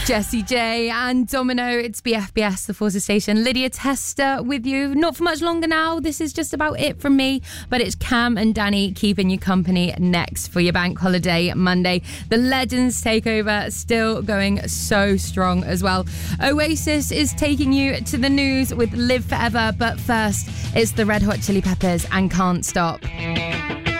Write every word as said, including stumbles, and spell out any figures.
Jessie J and Domino, it's B F B S, the Forces Station. Lydia Tester with you. Not for much longer now. This is just about it from me. But it's Cam and Danny keeping you company next for your bank holiday Monday. The Legends takeover still going so strong as well. Oasis is taking you to the news with Live Forever. But first, it's the Red Hot Chili Peppers and Can't Stop.